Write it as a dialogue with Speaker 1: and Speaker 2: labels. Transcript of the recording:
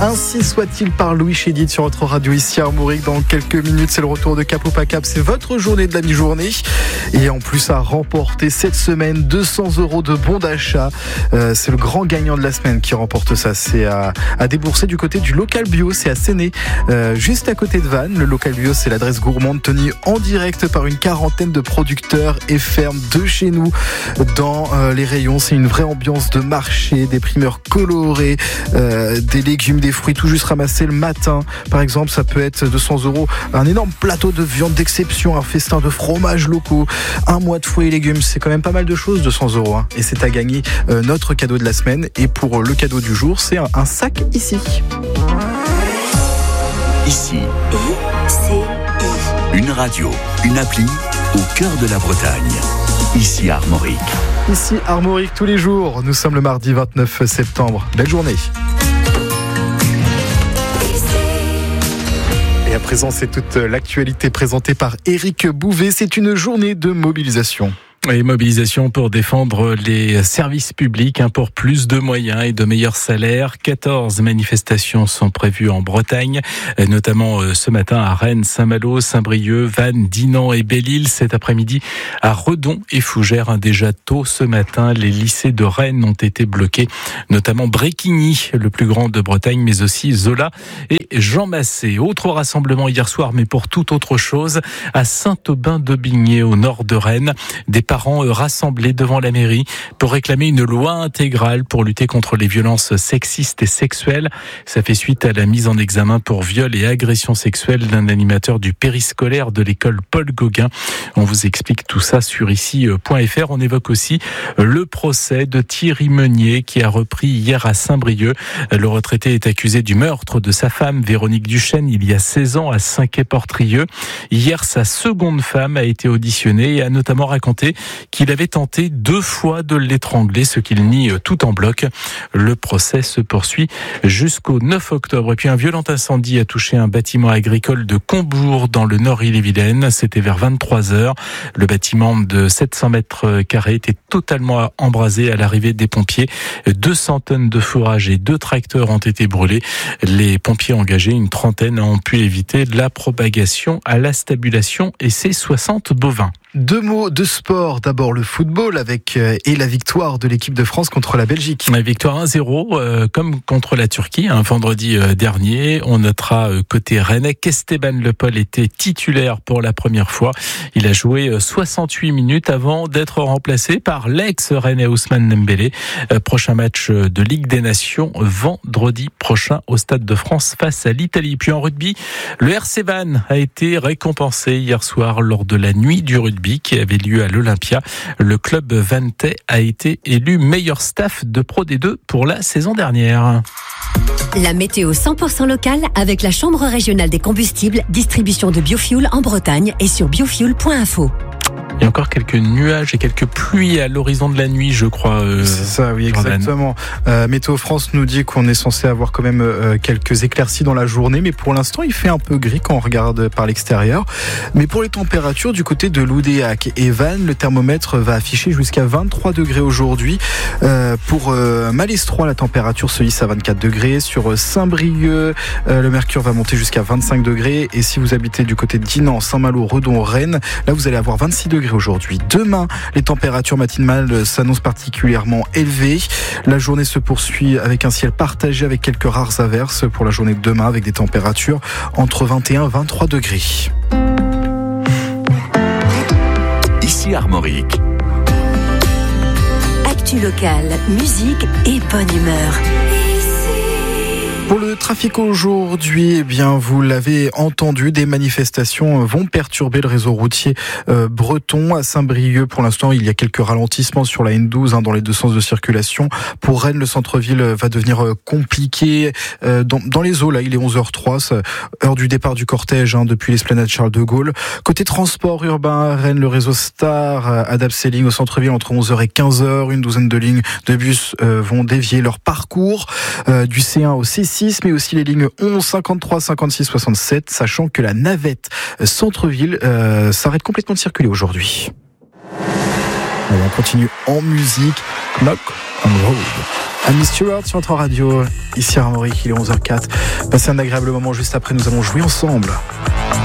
Speaker 1: Ainsi soit-il par Louis Chédid sur votre radio ici à Armorique. Dans quelques minutes, c'est le retour de Cap ou pas Cap. C'est votre journée de la mi-journée. Et en plus, à remporter cette semaine 200 € de bons d'achat. C'est le grand gagnant de la semaine qui remporte ça. C'est à débourser du côté du local bio. C'est à Séné, juste à côté de Vannes. Le local bio, c'est l'adresse gourmande tenue en direct par une quarantaine de producteurs et fermes de chez nous. Dans les rayons, c'est une vraie ambiance de marché, des primeurs colorées, des légumes, des fruits tout juste ramassés le matin. Par exemple, ça peut être 200 €, un énorme plateau de viande d'exception, un festin de fromages locaux, un mois de fruits et légumes. C'est quand même pas mal de choses, 200 €. Hein. Et c'est à gagner notre cadeau de la semaine. Et pour le cadeau du jour, c'est un sac ici.
Speaker 2: Ici, une radio, une appli au cœur de la Bretagne. Ici Armorique.
Speaker 1: Ici Armorique tous les jours. Nous sommes le mardi 29 septembre. Belle journée. Et à présent, c'est toute l'actualité présentée par Éric Bouvet. C'est une journée de mobilisation.
Speaker 3: Et mobilisation pour défendre les services publics, pour plus de moyens et de meilleurs salaires. 14 manifestations sont prévues en Bretagne, notamment ce matin à Rennes, Saint-Malo, Saint-Brieuc, Vannes, Dinan et Belle-Île. Cet après-midi à Redon et Fougères. Déjà tôt ce matin, les lycées de Rennes ont été bloqués, notamment Bréquigny, le plus grand de Bretagne, mais aussi Zola et Jean Massé. Autre rassemblement hier soir, mais pour toute autre chose, à Saint-Aubin-de-Bigné, au nord de Rennes. Des parents rassemblés devant la mairie pour réclamer une loi intégrale pour lutter contre les violences sexistes et sexuelles. Ça fait suite à la mise en examen pour viol et agression sexuelle d'un animateur du périscolaire de l'école Paul Gauguin. On vous explique tout ça sur ici.fr. On évoque aussi le procès de Thierry Meunier qui a repris hier à Saint-Brieuc. Le retraité est accusé du meurtre de sa femme Véronique Duchesne il y a 16 ans à Saint-Quay-Portrieux. Hier, sa seconde femme a été auditionnée et a notamment raconté qu'il avait tenté 2 fois de l'étrangler, ce qu'il nie tout en bloc. Le procès se poursuit jusqu'au 9 octobre. Et puis un violent incendie a touché un bâtiment agricole de Combourg dans le nord Ille-et-Vilaine. C'était vers 23h. Le bâtiment de 700 mètres carrés était totalement embrasé à l'arrivée des pompiers. 200 tonnes de fourrage et 2 tracteurs ont été brûlés. Les pompiers engagés, une trentaine, ont pu éviter la propagation à la stabulation et ses 60 bovins.
Speaker 1: 2 mots de sport. D'abord le football avec et la victoire de l'équipe de France contre la Belgique.
Speaker 3: La victoire 1-0 comme contre la Turquie vendredi dernier. On notera côté rennais qu'Esteban Le Pol était titulaire pour la première fois. Il a joué 68 minutes avant d'être remplacé par l'ex-rennais Ousmane Dembélé. Prochain match de Ligue des Nations vendredi prochain au Stade de France face à l'Italie. Puis en rugby, le RC Vannes a été récompensé hier soir lors de la nuit du rugby qui avait lieu à l'Olympia. Le club vannetais a été élu meilleur staff de Pro D2 pour la saison dernière.
Speaker 4: La météo 100% locale avec la Chambre régionale des combustibles, distribution de biofuel en Bretagne et sur biofuel.info.
Speaker 3: Il y a encore quelques nuages et quelques pluies à l'horizon de la nuit, je crois.
Speaker 1: C'est ça, oui, exactement. Météo France nous dit qu'on est censé avoir quand même quelques éclaircies dans la journée, mais pour l'instant, il fait un peu gris quand on regarde par l'extérieur. Mais pour les températures, du côté de Loudéac et Vannes, le thermomètre va afficher jusqu'à 23 degrés aujourd'hui. Pour Malestroit, la température se hisse à 24 degrés. Sur Saint-Brieuc, le mercure va monter jusqu'à 25 degrés. Et si vous habitez du côté de Dinan, Saint-Malo, Redon, Rennes, là, vous allez avoir 26 degrés aujourd'hui. Demain, les températures matinales s'annoncent particulièrement élevées. La journée se poursuit avec un ciel partagé avec quelques rares averses pour la journée de demain avec des températures entre 21 et 23 degrés.
Speaker 2: Ici Armorique.
Speaker 4: Actu locale, musique et bonne humeur.
Speaker 1: Pour le trafic aujourd'hui, eh bien, vous l'avez entendu, des manifestations vont perturber le réseau routier breton. À Saint-Brieuc, pour l'instant, il y a quelques ralentissements sur la N12 dans les 2 sens de circulation. Pour Rennes, le centre-ville va devenir compliqué. Dans les eaux, là, il est 11h03, heure du départ du cortège depuis l'esplanade Charles de Gaulle. Côté transport urbain, Rennes, le réseau Star adapte ses lignes au centre-ville entre 11h et 15h. Une douzaine de lignes de bus vont dévier leur parcours du C1 au C6, mais aussi les lignes 11, 53, 56, 67, sachant que la navette centre-ville s'arrête complètement de circuler aujourd'hui. Allez, on continue en musique. Knock on Road. Amy Stewart sur notre radio, ici à Armorique, il est 11h04. Passez un agréable moment juste après, nous allons jouer ensemble.